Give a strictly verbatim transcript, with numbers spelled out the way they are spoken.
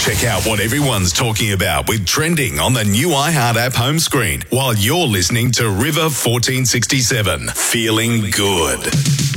Check out what everyone's talking about with Trending on the new iHeart app home screen while you're listening to River fourteen sixty-seven. Feeling good.